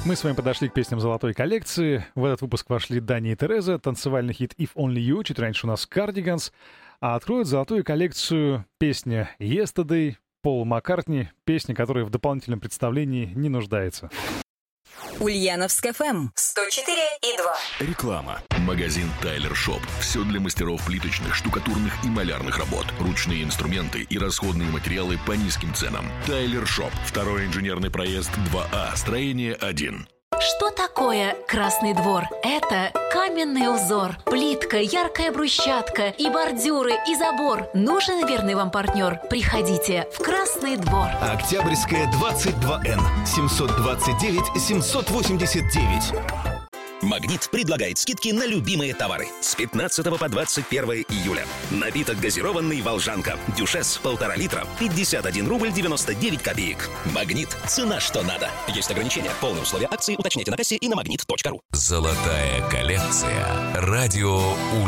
Мы с вами подошли к песням золотой коллекции. В этот выпуск вошли Дани и Тереза, танцевальный хит «If Only You», чуть раньше у нас «Cardigans», а откроют золотую коллекцию песня «Yesterday», Пол Маккартни, песня, которая в дополнительном представлении не нуждается. Ульяновск ФМ 104,2. Реклама. Магазин Тайлер Шоп. Все для мастеров плиточных, штукатурных и малярных работ. Ручные инструменты и расходные материалы по низким ценам. Тайлер Шоп. Второй инженерный проезд 2А. Строение 1. Что такое Красный двор? Это каменный узор, плитка, яркая брусчатка, и бордюры, и забор. Нужен верный вам партнер? Приходите в Красный двор. Октябрьская, 22Н, 729-789. «Магнит» предлагает скидки на любимые товары с 15 по 21 июля. Напиток газированный «Волжанка». Дюшес 1,5 литра. 51 рубль 99 копеек. «Магнит». Цена что надо. Есть ограничения. Полные условия акции уточняйте на кассе и на magnet.ru. Золотая коллекция. Радио